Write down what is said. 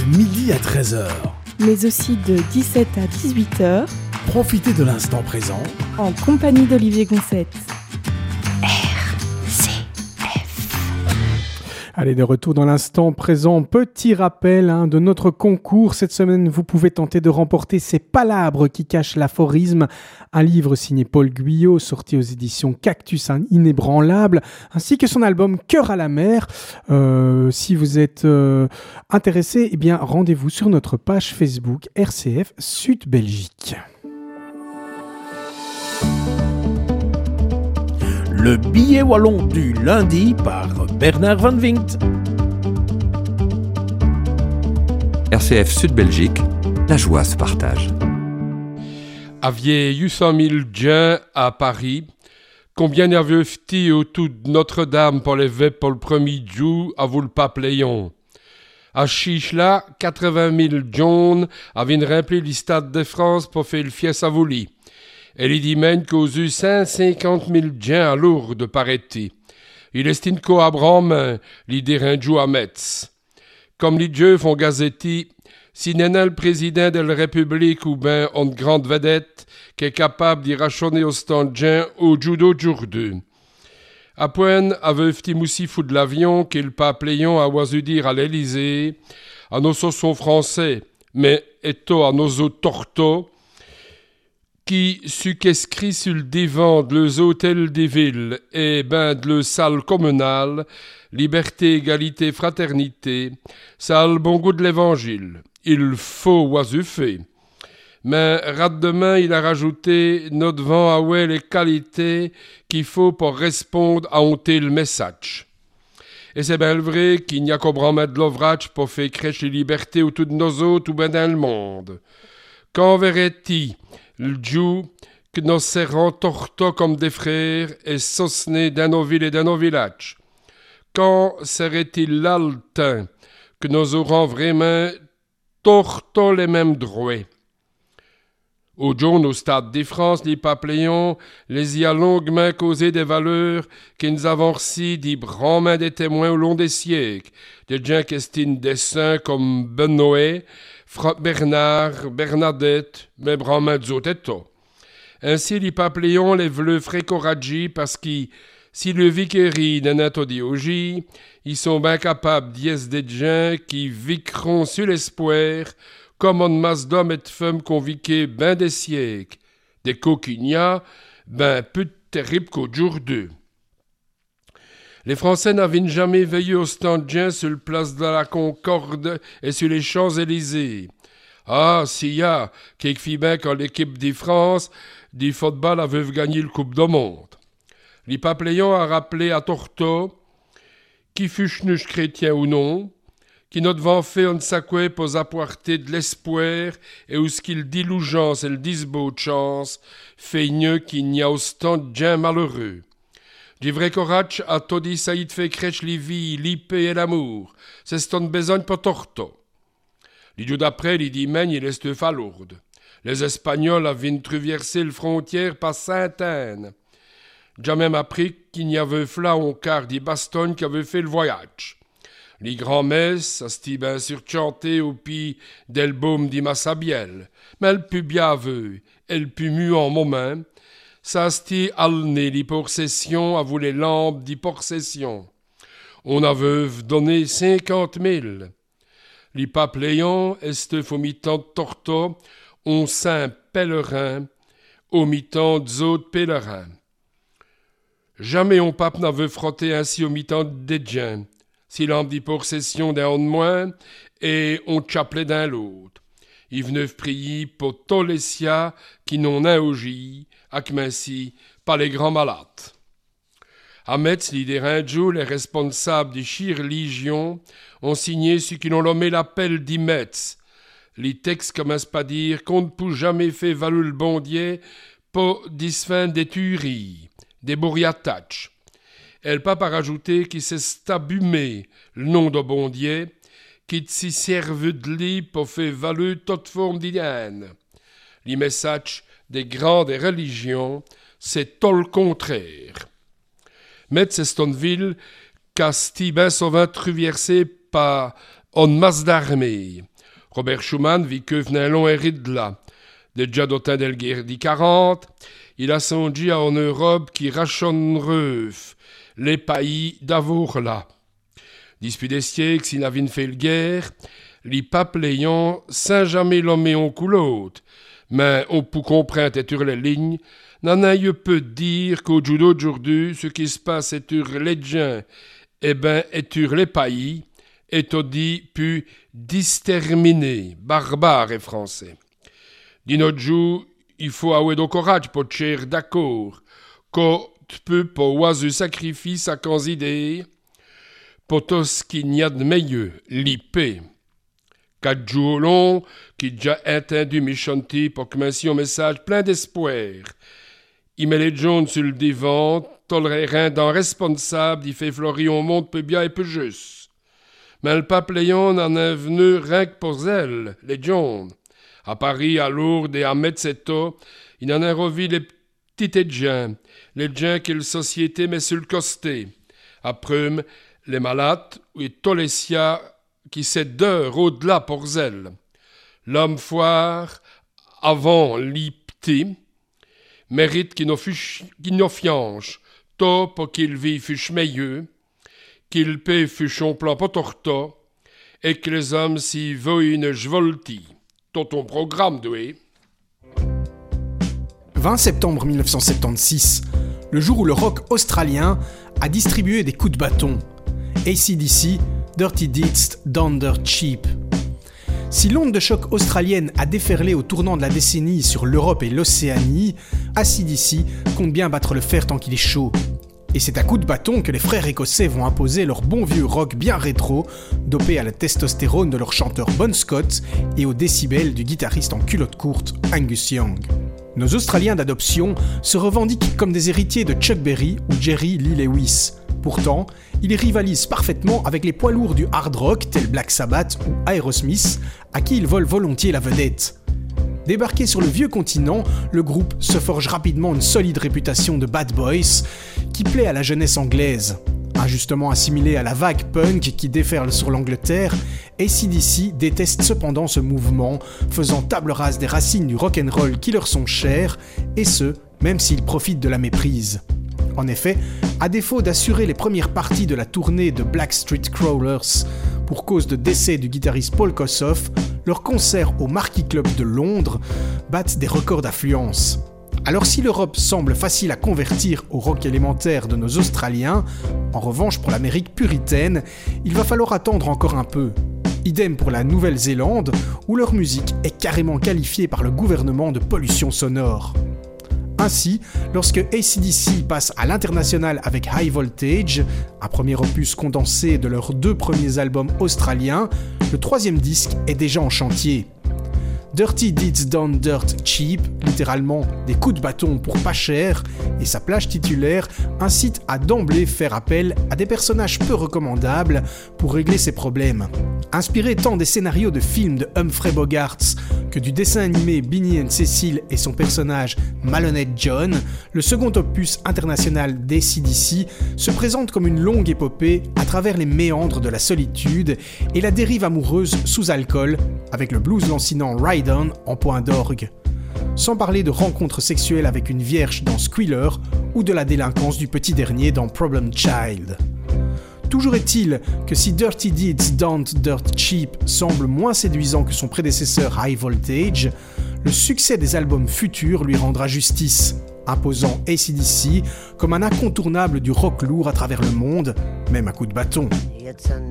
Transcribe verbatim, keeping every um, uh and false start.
midi à treize heures. Mais aussi de dix-sept à dix-huit heures. Profitez de l'instant présent en compagnie d'Olivier Gonçette. Allez, de retour dans l'instant présent. Petit rappel hein, de notre concours. Cette semaine, vous pouvez tenter de remporter Ces palabres qui cachent l'aphorisme, un livre signé Paul Guyot, sorti aux éditions Cactus Inébranlable, ainsi que son album Cœur à la mer. Euh, si vous êtes euh, intéressé, eh bien, rendez-vous sur notre page Facebook R C F Sud Belgique. Le billet wallon du lundi par Bernard Van Vinkt. R C F Sud Belgique, la joie se partage. Aviez huit cent mille gens à Paris. Combien avez-vous autour de Notre-Dame pour les vêpres pour le premier jour à vous le pape Léon? À Chichla, quatre-vingt mille gens avaient rempli le stade de France pour faire le fies à Vouli. Elle y dit même qu'aux eu cent cinquante mille gens à Lourdes, paraît-il. Il estime qu'au Abraham, l'idée rinjou à Metz. Comme les dieux font gazetti, si n'est le président de la République ou ben une grande vedette qui est capable d'y rationner au stand gens au judo d'aujourd'hui. À point, avec Timoussi fou de l'avion qu'il pape Léon a oisu dire à l'Élysée, à nos saussons français, mais eto à nos autres tortos, qui su qu'escrit sur le divan de les hôtels des villes et ben de le salle communale, liberté, égalité, fraternité, ça a le bon goût de l'évangile. Il faut oisu fait. Mais rat demain, il a rajouté notre vent à ouais les qualités qu'il faut pour répondre à un tel message. Et c'est bien vrai qu'il n'y a qu'au bras de l'ouvrage pour faire crèche les libertés autour de nos autres ou ben dans le monde. Quand verrait-il le Dieu que nous serrons torto comme des frères et sosnés dans nos villes et dans nos villages? Quand serait-il là le temps que nous aurons vraiment torto les mêmes droits? Au jour au stade de France, les papes Léon les y a longuement causé des valeurs que nous avons reçues des grands des témoins au long des siècles, des gens qui estiment des saints comme Benoît, Bernard, Bernadette, mais vraiment d'autres états. Ainsi, les papes Léon les veulent frécorager parce que si le vicari d'un atodiogie, ils sont bien capables d'y être des gens qui viqueront sur l'espoir comme une masse d'hommes et de femmes conviqués ben des siècles, des coquignats ben plus terribles qu'aujourd'hui. Les Français n'avaient jamais veillé au stand de gens sur le place de la Concorde et sur les Champs-Élysées. Ah, s'il y a quelques filles bien quand l'équipe de France du football avait gagné le Coupe du Monde. Les papes Léon a rappelé à Torto, qui fût chnuche chrétien ou non, qui notre vent fait un sacoué pour apporter de l'espoir et où ce qu'il dit l'ougeance et le disbeau de chance fait mieux qu'il n'y a au stand de gens malheureux. Du vrai courage a tout dit ça y te fait crèche les vies, l'épée et l'amour. C'est ce ton besoin pour Torto. Les jours d'après, il dit men, il est à Lourdes. Les Espagnols avaient traversé la frontière par Sainte-Anne. J'ai même appris qu'il y avait là un quart des Bastogne qui avait fait le voyage. Les grands-messes, ça s'était bien sûr chanté au pied del baume di Massabielle. Mais elle put bien aveu, elle put mu en moment. Ça s'était alné les possessions à vous les lampes des possessions. On avait donné cinquante mille. Les papes Léon, est au mi-temps de Torto, on saint pèlerin, au mi-temps d'autres pèlerins. Jamais on pape n'avait frotté ainsi au mi-temps des gens. Si l'âme des possessions d'un de moins, et on chapelet d'un l'autre. Ils venaient prier pour tous les sias qui n'ont un augi, à Kmensi, pas les grands malades. À Metz, les rinjous, les responsables des chires légions, ont signé ce qu'ils ont nommé l'appel d'Imetz. Les textes commencent par dire qu'on ne peut jamais faire valoir le bon Dieu pour disfin des tueries, des bourriataches. Elle pas par rajouter qu'il s'est stabumé le nom de bon Dieu, qui s'y servent de lui pour faire valoir toute forme d'idéal. Les messages des grandes religions, c'est tout le contraire. Metz est une ville qu'a si bien souvent traversée par une masse d'armées. Robert Schumann vit que venait un long hérite de là. Déjà d'autant d'Elguer dit quarante, il a songé en Europe qui rachonnereuf les pays d'avour là. Depuis des siècles, s'il n'avait fait le guerre, les papes l'ayant sans jamais l'homme en coulotte, mais on peut comprendre et sur les lignes, n'en a eu peu de dire qu'au jour d'aujourd'hui, ce qui se passe est sur les gens, eh ben, est sur les pays, est au dit pu disterminer, barbare et français. D'un autre jour, il faut avoir du courage pour être d'accord, qu'on peut pas oiser sacrifice à considérer, pour tout ce qu'il y a de meilleur, l'ipé. Quatre jours longs, qui déjà entendu méchanté pour commencer un message plein d'espoir. Il met les jaunes sur le divan, tolérant d'un responsable, il fait fleurir au monde peu bien et peu juste. Mais le pape Léon en est venu rien que pour elle, les jaunes. À Paris, à Lourdes et à Metzeto, il en a revu les petites gens, les gens que la société met sur le costé. Après, les malades et tous les siens qui s'est d'heures au-delà pour elle. L'homme foire, avant l'ipté, mérite qu'il nous fianche, tôt pour qu'il vive fuche meilleur, qu'il paie fuche son plan potorto, et que les hommes s'y veuillent une jvolti. Tout ton programme, doué. vingt septembre mille neuf cent soixante-seize, le jour où le rock australien a distribué des coups de bâton. A C D C, Dirty Deeds Done Dirt Cheap. Si l'onde de choc australienne a déferlé au tournant de la décennie sur l'Europe et l'Océanie, A C D C compte bien battre le fer tant qu'il est chaud. Et c'est à coups de bâton que les frères écossais vont imposer leur bon vieux rock bien rétro, dopé à la testostérone de leur chanteur Bon Scott et aux décibels du guitariste en culotte courte Angus Young. Nos Australiens d'adoption se revendiquent comme des héritiers de Chuck Berry ou Jerry Lee Lewis. Pourtant, ils rivalisent parfaitement avec les poids lourds du hard rock tels Black Sabbath ou Aerosmith, à qui ils volent volontiers la vedette. Débarqué sur le vieux continent, le groupe se forge rapidement une solide réputation de bad boys qui plaît à la jeunesse anglaise. Injustement assimilé à la vague punk qui déferle sur l'Angleterre, A C D C déteste cependant ce mouvement, faisant table rase des racines du rock'n'roll qui leur sont chères, et ce, même s'ils profitent de la méprise. En effet, à défaut d'assurer les premières parties de la tournée de Black Street Crawlers pour cause de décès du guitariste Paul Kossoff, leurs concerts au Marquis Club de Londres battent des records d'affluence. Alors si l'Europe semble facile à convertir au rock élémentaire de nos Australiens, en revanche pour l'Amérique puritaine, il va falloir attendre encore un peu. Idem pour la Nouvelle-Zélande, où leur musique est carrément qualifiée par le gouvernement de pollution sonore. Ainsi, lorsque A C D C passe à l'international avec High Voltage, un premier opus condensé de leurs deux premiers albums australiens, le troisième disque est déjà en chantier. Dirty Deeds Done Dirt Cheap, littéralement des coups de bâton pour pas cher, et sa plage titulaire incite à d'emblée faire appel à des personnages peu recommandables pour régler ses problèmes. Inspiré tant des scénarios de films de Humphrey Bogart que du dessin animé Beanie and Cecil et son personnage Malhonnête John, le second opus international d'A C D C se présente comme une longue épopée à travers les méandres de la solitude et la dérive amoureuse sous alcool, avec le blues lancinant Ride On en point d'orgue. Sans parler de rencontres sexuelles avec une vierge dans Squealer ou de la délinquance du petit dernier dans Problem Child. Toujours est-il que si Dirty Deeds Done Dirt Cheap semble moins séduisant que son prédécesseur High Voltage, le succès des albums futurs lui rendra justice, imposant A C D C comme un incontournable du rock lourd à travers le monde, même à coups de bâton.